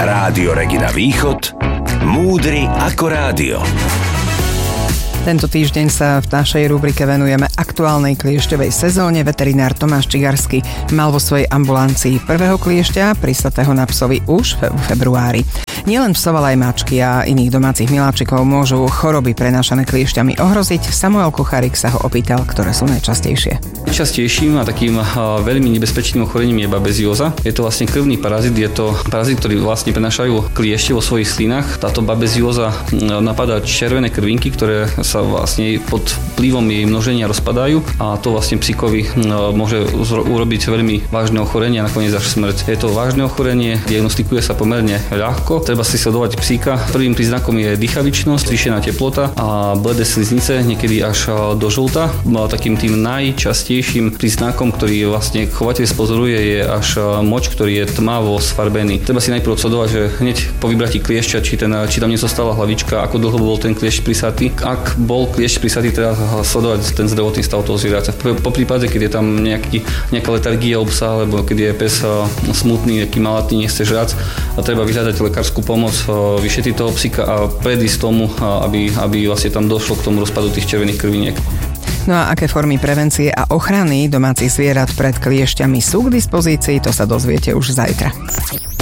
Rádio Regina Východ, múdry ako rádio. Tento týždeň sa v našej rubrike venujeme aktuálnej kliešťovej sezóne. Veterinár Tomáš Čigarsky mal vo svojej ambulancii prvého kliešťa, prisatého na psovi už v februári. Nielen psov, ale aj mačky a iných domácich miláčikov môžu choroby prenášané kliešťami ohroziť. Samuel Kucharik sa ho opýtal, ktoré sú najčastejšie. Najčastejším a takým veľmi nebezpečným ochorením je babezióza. Je to vlastne krvný parazit, je to parazit, ktorý vlastne prenášajú kliešte vo svojich slinách. Táto babezióza napadá červené krvinky, ktoré sa vlastne pod vplyvom jej množenia rozpadajú a to vlastne psíkovi môže urobiť veľmi vážne ochorenie a nakoniec až smrť. Je to vážne ochorenie, diagnostikuje sa pomerne ľahko. Treba si sledovať psíka. Prvým príznakom je dýchavičnosť, zvýšená teplota a bledé sliznice, niekedy až do žlta. Takým tým najčastejším príznakom, ktorý vlastne chovateľ spozoruje, je až moč, ktorý je tmavo sfarbený. Treba si najprv sledovať, že hneď po vybratí kliešťa, či tam nezostala hlavička, ako dlho bol ten kliešť prisatý. Ak bol kliešť prisatý, treba sledovať ten zdravotný stav toho zvieraťa. Po prípade, keď je tam nejaká letargia u psa, alebo keď je pes smutný, nejaký malatný, nechce žrať, a treba vyhľadať lekárskú pomoc, vyšetriť toho psíka a predísť tomu, aby vlastne tam došlo k tomu rozpadu tých červených krviniek. No a aké formy prevencie a ochrany domácich zvierat pred kliešťami sú k dispozícii, to sa dozviete už zajtra.